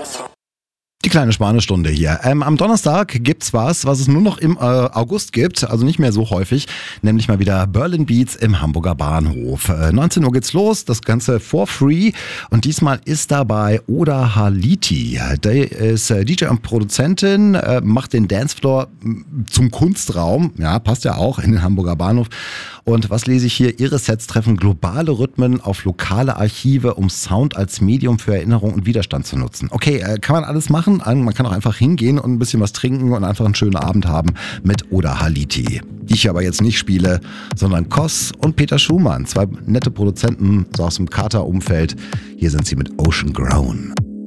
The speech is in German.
Die kleine Spanistunde hier. Am Donnerstag gibt's was es nur noch im August gibt, also nicht mehr so häufig, nämlich mal wieder Berlin Beats im Hamburger Bahnhof. 19 Uhr geht's los, das Ganze for free und diesmal ist dabei Oda Haliti. Der ist DJ und Produzentin, macht den Dancefloor zum Kunstraum, ja, passt ja auch in den Hamburger Bahnhof. Und was lese ich hier? Ihre Sets treffen globale Rhythmen auf lokale Archive, um Sound als Medium für Erinnerung und Widerstand zu nutzen. Okay, kann man alles machen? Man kann auch einfach hingehen und ein bisschen was trinken und einfach einen schönen Abend haben mit Oda Haliti. Die ich aber jetzt nicht spiele, sondern Koss und Peter Schumann. Zwei nette Produzenten so aus dem Kater-Umfeld. Hier sind sie mit Ocean Grown.